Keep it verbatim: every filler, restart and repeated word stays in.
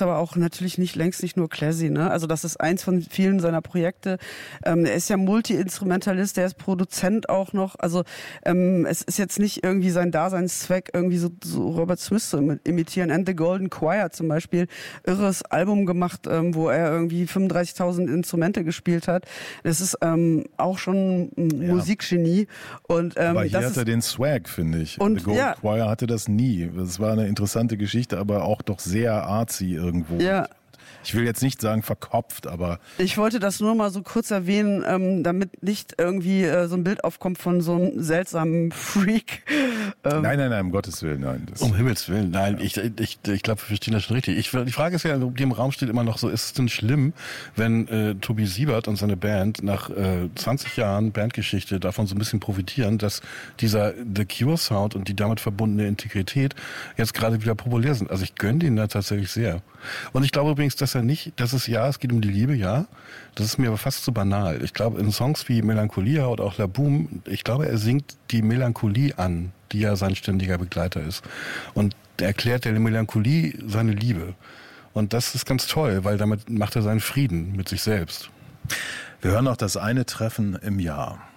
ist aber auch natürlich nicht längst nicht nur Classy, ne? Also das ist eins von vielen seiner Projekte. Ähm, er ist ja Multi-Instrumentalist, der ist Produzent auch noch. Also ähm, es ist jetzt nicht irgendwie sein Daseinszweck, irgendwie so, so Robert Smith zu imitieren. And the Golden Choir zum Beispiel, irres Album gemacht, ähm, wo er irgendwie fünfunddreißigtausend Instrumente gespielt hat. Das ist ähm, auch schon ein ja. Musikgenie. Und, ähm, aber hier das hat er den Swag, finde ich. Und, the Golden ja. Choir hatte das nie. Das war eine interessante Geschichte, aber auch doch sehr artsy irgendwo. Ja. Ich will jetzt nicht sagen verkopft, aber... Ich wollte das nur mal so kurz erwähnen, ähm, damit nicht irgendwie äh, so ein Bild aufkommt von so einem seltsamen Freak. Ähm. Nein, nein, nein, um Gottes Willen, nein. Das um Himmels Willen, nein, ja. ich, ich, ich glaube, wir verstehen das schon richtig. Ich, die Frage ist ja, ob die im Raum steht immer noch so, ist es denn schlimm, wenn äh, Tobi Siebert und seine Band nach äh, zwanzig Jahren Bandgeschichte davon so ein bisschen profitieren, dass dieser The Cure Sound und die damit verbundene Integrität jetzt gerade wieder populär sind. Also ich gönne denen da tatsächlich sehr. Und ich glaube übrigens, dass er nicht, das ist ja, es geht um die Liebe, ja, das ist mir aber fast zu banal. Ich glaube, in Songs wie Melancholia oder auch La Boom, ich glaube, er singt die Melancholie an, die ja sein ständiger Begleiter ist. Und er erklärt der Melancholie seine Liebe. Und das ist ganz toll, weil damit macht er seinen Frieden mit sich selbst. Wir hören noch das eine Treffen im Jahr.